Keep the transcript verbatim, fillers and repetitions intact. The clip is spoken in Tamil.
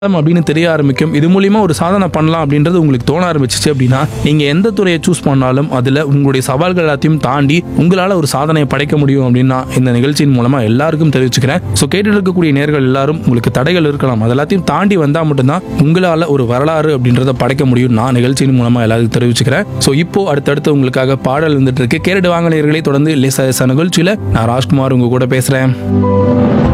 அப்படின்னு தெரிய ஆரம்பிக்கும். இது மூலியமா ஒரு சாதனை பண்ணலாம் அப்படின்றது உங்களுக்கு தோண ஆரம்பிச்சிச்சு அப்படின்னா நீங்க எந்த துறையை சூஸ் பண்ணாலும் அதுல உங்களுடைய சவால்கள் எல்லாத்தையும் தாண்டி உங்களால ஒரு சாதனையை படைக்க முடியும் அப்படின்னு நான் இந்த நிகழ்ச்சியின் மூலமா எல்லாருக்கும் தெரிவிச்சுக்கிறேன். ஸோ கேட்டு இருக்கக்கூடிய நேர்கள் எல்லாரும் உங்களுக்கு தடைகள் இருக்கலாம், அது எல்லாத்தையும் தாண்டி வந்தா மட்டும்தான் உங்களால ஒரு வரலாறு அப்படின்றத படைக்க முடியும் நான் நிகழ்ச்சியின் மூலமா எல்லாருக்கும் தெரிவிச்சுக்கிறேன். ஸோ இப்போ அடுத்தடுத்து உங்களுக்காக பாடல் வந்துட்டு இருக்கு, கேரடு வாங்க நேர்களை தொடர்ந்து லேசா லேசா நிகழ்ச்சியில நான் ராஜ்குமார் உங்க கூட பேசுறேன்.